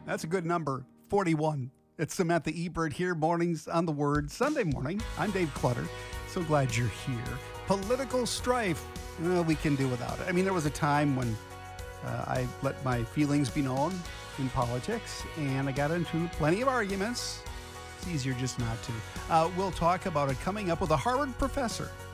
That's a good number, 41. It's Samantha Ebert here, mornings on the Word, Sunday morning. I'm Dave Clutter. So glad you're here. Political strife, well, we can do without it. I mean, there was a time when I let my feelings be known in politics, and I got into plenty of arguments. It's easier just not to. We'll talk about it coming up with a Harvard professor